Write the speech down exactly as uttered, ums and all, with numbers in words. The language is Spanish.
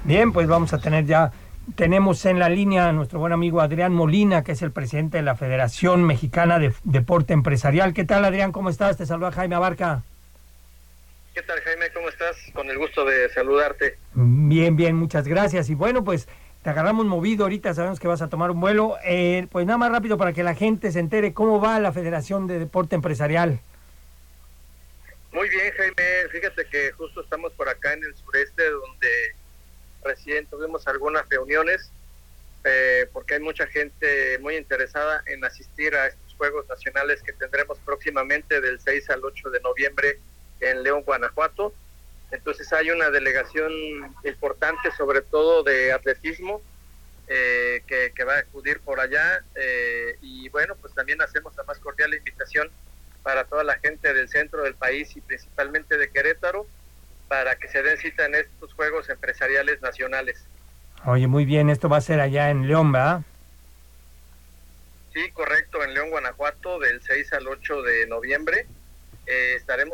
Bien, pues vamos a tener ya, tenemos en la línea a nuestro buen amigo Adrián Molina, que es el presidente de la Federación Mexicana de Deporte Empresarial. ¿Qué tal, Adrián? ¿Cómo estás? Te saluda Jaime Abarca. ¿Qué tal, Jaime? ¿Cómo estás? Con el gusto de saludarte. Bien, bien, muchas gracias. Y bueno, pues te agarramos movido ahorita, sabemos que vas a tomar un vuelo. Eh, pues nada más rápido para que la gente se entere cómo va la Federación de Deporte Empresarial. Muy bien, Jaime. Fíjate que justo estamos por acá en el sureste, donde recién tuvimos algunas reuniones, eh, porque hay mucha gente muy interesada en asistir a estos Juegos Nacionales que tendremos próximamente del seis al ocho de noviembre en León, Guanajuato. Entonces hay una delegación importante, sobre todo de atletismo, eh, que, que va a acudir por allá, eh, y bueno, pues también hacemos la más cordial invitación para toda la gente del centro del país y principalmente de Querétaro, para que se den cita en estos Juegos Empresariales Nacionales. Oye, muy bien, esto va a ser allá en León, ¿verdad? Sí, correcto, en León, Guanajuato, del seis al ocho de noviembre. Eh, estaremos